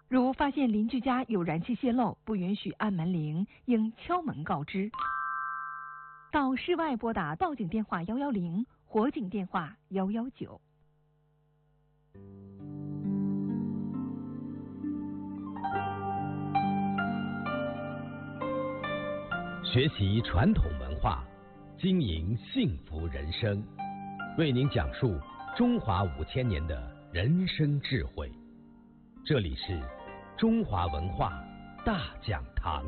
如发现邻居家有燃气泄漏，不允许按门铃，应敲门告知。到室外拨打报警电话110，火警电话119。 学习传统文化，经营幸福人生，为您讲述中华5000年的人生智慧。这里是中华文化大讲堂。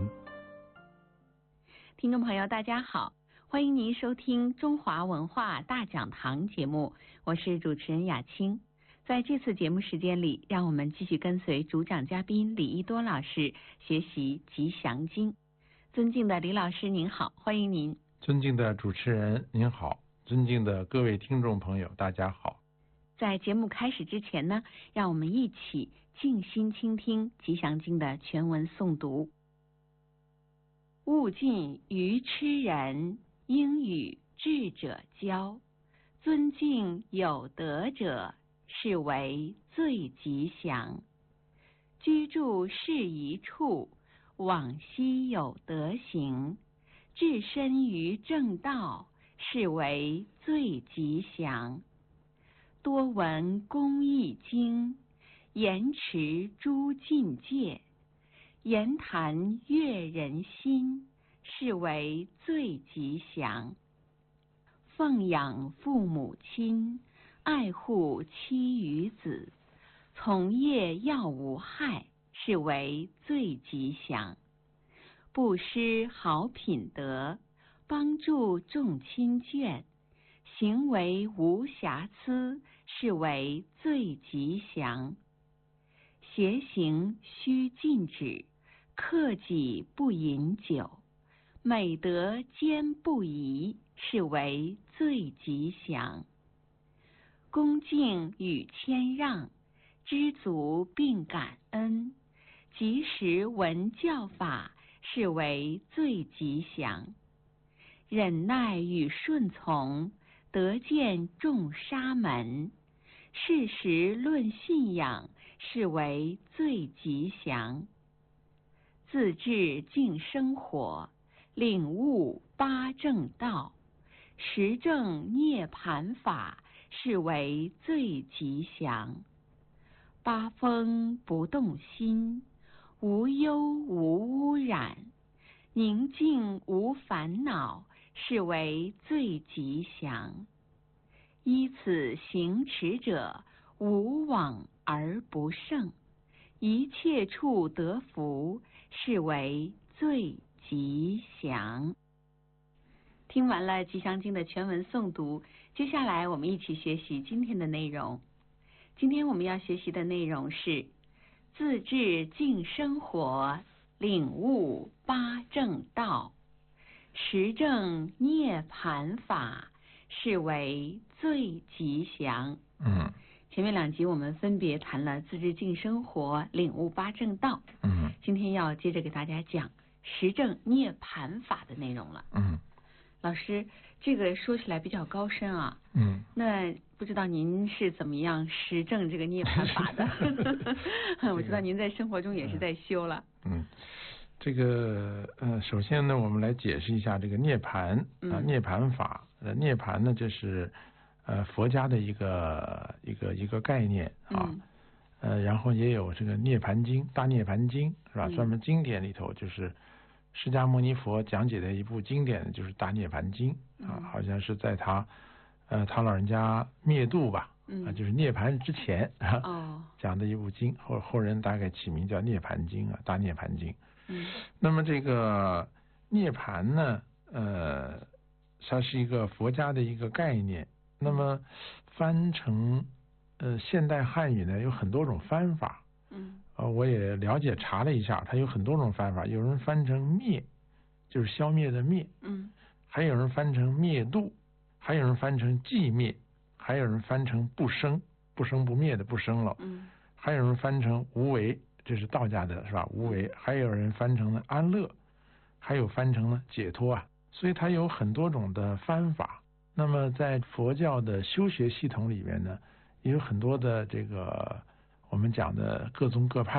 听众朋友大家好，欢迎您收听中华文化大讲堂节目，我是主持人雅青。在这次节目时间里，让我们继续跟随主讲嘉宾李一多老师学习吉祥经。尊敬的李老师您好，欢迎您。 尊敬的主持人您好，尊敬的各位听众朋友大家好。 在节目开始之前呢，让我们一起静心倾听吉祥经的全文诵读。勿近愚痴人，应与智者交。尊敬有德者，是为最吉祥。居住适宜处，往昔有德行。置身于正道，是为最吉祥。多闻公益经，言持诸境界，言谈悦人心，是为最吉祥。奉养父母亲，爱护妻与子，从业要无害，是为最吉祥。布施好品德，帮助众亲眷，行为无瑕疵，是为最吉祥。邪行须禁止，克己不饮酒，美德坚不移，是为最吉祥。恭敬与谦让，知足并感恩，及时闻教法，是为最吉祥。忍耐与顺从，得见众沙门，事实论信仰，是为最吉祥。自治净生活，领悟八正道，实证涅盘法，是为最吉祥。八风不动心，无忧无污染，宁静无烦恼，是为最吉祥。依此行持者，无往而不胜，一切处得福，是为最吉祥。听完了吉祥经的全文诵读，接下来我们一起学习今天的内容。今天我们要学习的内容是自治净生活，领悟八正道，实证涅盘法，是为最吉祥。前面2集我们分别谈了自治净生活，领悟八正道。今天要接着给大家讲实证涅盘法的内容了。老师，这个说起来比较高深啊。那不知道您是怎么样实证这个涅盘法的？我知道您在生活中也是在修了。 这个首先呢，我们来解释一下这个涅盘涅盘法。涅盘呢，这是佛家的一个概念啊。然后也有这个涅盘经、大涅盘经，是吧？专门经典里头就是释迦牟尼佛讲解的一部经典，就是大涅盘经啊，好像是在他老人家灭度吧，就是涅盘之前讲的一部经，后人大概起名叫涅盘经啊，大涅盘经。那么这个涅盘呢，它是一个佛家的一个概念。那么翻成现代汉语呢，有很多种翻法。我也了解查了一下，它有很多种翻法。有人翻成灭，就是消灭的灭。还有人翻成灭度，还有人翻成寂灭，还有人翻成不生，不生不灭的不生了。还有人翻成无为，这是道家的是吧？无为。还有人翻成了安乐，还有翻成了解脱啊。所以它有很多种的翻法。那么在佛教的修学系统里面呢，也有很多的这个我们讲的各宗各派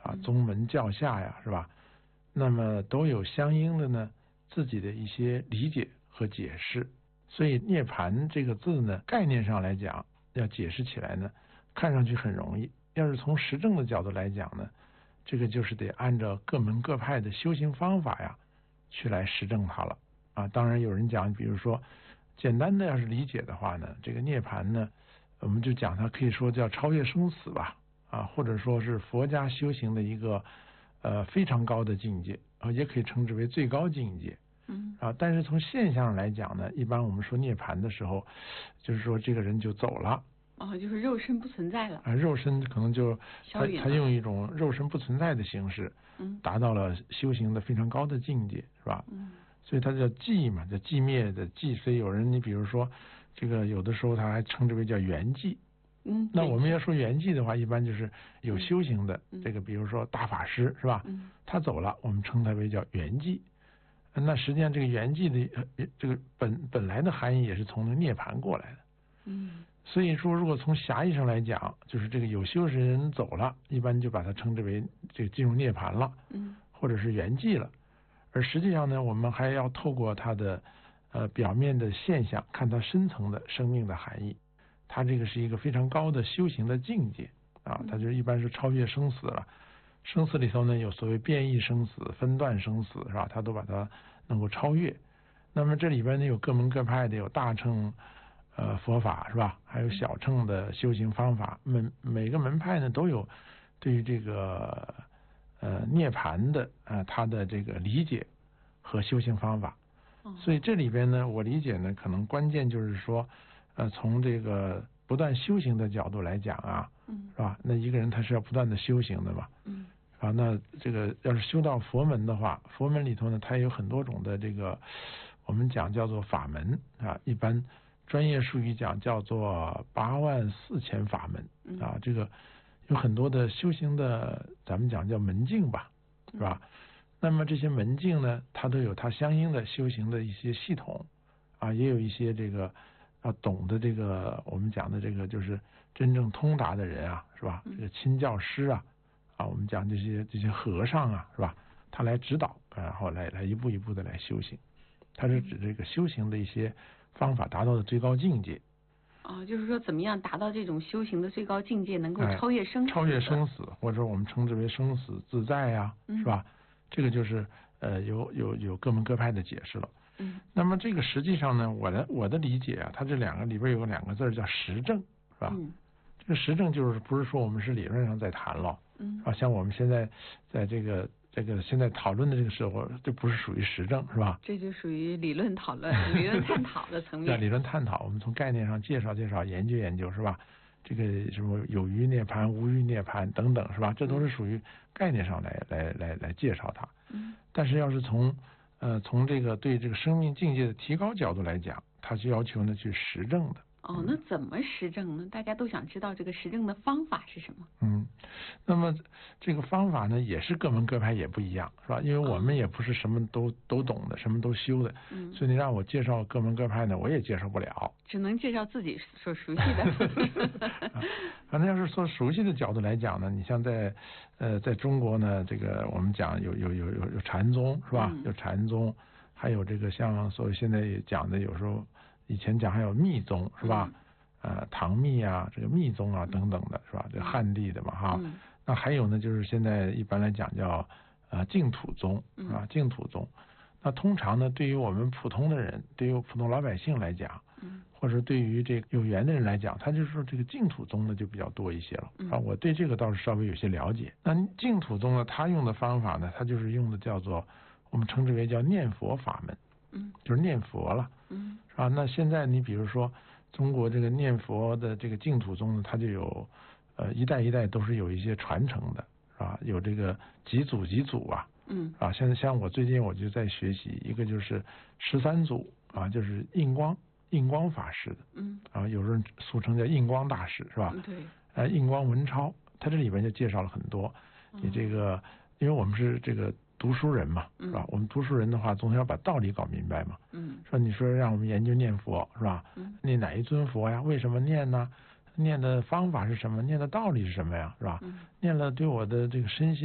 宗门教下呀，是吧？那么都有相应的呢自己的一些理解和解释。所以涅槃这个字呢，概念上来讲，要解释起来呢，看上去很容易。要是从实证的角度来讲呢，这个就是得按照各门各派的修行方法呀，去来实证它了啊。当然有人讲，比如说简单的要是理解的话呢，这个涅槃呢，我们就讲它可以说叫超越生死吧，啊，或者说是佛家修行的一个非常高的境界啊，也可以称之为最高境界。但是从现象上来讲呢，一般我们说涅槃的时候，就是说这个人就走了。 就是肉身不存在了。 肉身可能就他用一种肉身不存在的形式，达到了修行的非常高的境界，是吧？所以它叫寂嘛，叫寂灭的寂。所以有人你比如说这个有的时候他还称之为叫圆寂。那我们要说圆寂的话，一般就是有修行的这个，比如说大法师，是吧？他走了，我们称他为叫圆寂。那实际上这个圆寂的这个本来的含义也是从那涅槃过来的。所以说如果从狭义上来讲，就是这个有修行人走了，一般就把它称之为这个进入涅槃了，或者是圆寂了。而实际上呢，我们还要透过它的表面的现象，看它深层的生命的含义。它这个是一个非常高的修行的境界啊，它就一般是超越生死了。生死里头呢，有所谓变异生死、分段生死，是吧？它都把它能够超越。那么这里边呢，有各门各派的，有大乘佛法，是吧？还有小乘的修行方法。每个门派呢都有对于这个涅槃的它的这个理解和修行方法。所以这里边呢，我理解呢，可能关键就是说，从这个不断修行的角度来讲啊，是吧？那一个人他是要不断的修行的嘛。那这个要是修到佛门的话，佛门里头呢，它有很多种的这个我们讲叫做法门啊，一般专业术语讲叫做84000法门啊，这个有很多的修行的，咱们讲叫门径吧，是吧？那么这些门径呢，它都有它相应的修行的一些系统啊，也有一些这个懂得这个我们讲的这个就是真正通达的人啊，是吧？这个亲教师啊，我们讲这些和尚啊，是吧？他来指导，然后来一步一步的来修行。它是指这个修行的一些方法达到的最高境界。 就是说怎么样达到这种修行的最高境界，能够超越生死， 超越生死，或者我们称之为生死自在呀，是吧？这个就是有各门各派的解释了。那么这个实际上呢，我的理解啊，它这两个里边有两个字叫实证，是吧？这个实证就是不是说我们是理论上在谈了，像我们现在在这个现在讨论的这个时候，这不是属于实证，是吧？ 这就属于理论讨论、理论探讨的层面。 在理论探讨，我们从概念上介绍、研究，是吧？这个什么有余涅槃、无余涅槃等等，是吧？这都是属于概念上来介绍它。但是要是从这个对这个生命境界的提高角度来讲，它是要求呢去实证的。 那怎么实证呢？大家都想知道这个实证的方法是什么。 那么这个方法呢，也是各门各派也不一样，是吧？因为我们也不是什么都懂的，什么都修的，所以你让我介绍各门各派呢，我也介绍不了， 只能介绍自己所熟悉的。 反正要是说熟悉的角度来讲呢，你像在中国呢，这个我们讲有禅宗，是吧？有禅宗，还有这个像所谓现在讲的，有时候以前讲还有密宗，是吧？唐密啊，这个密宗啊等等的，是吧？这汉地的嘛，哈。那还有呢，就是现在一般来讲叫净土宗啊，净土宗。那通常呢，对于我们普通的人，对于普通老百姓来讲，或者对于这个有缘的人来讲，他就是说这个净土宗呢就比较多一些了啊。我对这个倒是稍微有些了解。那净土宗呢，他用的方法呢，他就是用的叫做我们称之为叫念佛法门，就是念佛了，是吧？那现在你比如说中国这个念佛的这个净土宗呢，它就有一代一代都是有一些传承的，是吧？有这个几祖啊，现在像我最近我就在学习一个就是13祖啊，就是印光法师的，有人俗称叫印光大师，是吧？对，印光文超，他这里边就介绍了很多，你这个因为我们是这个读书人嘛，是吧？我们读书人的话，总要把道理搞明白嘛。说你说让我们研究念佛，是吧？念哪一尊佛呀？为什么念呢？念的方法是什么？念的道理是什么呀？是吧？念了对我的这个身心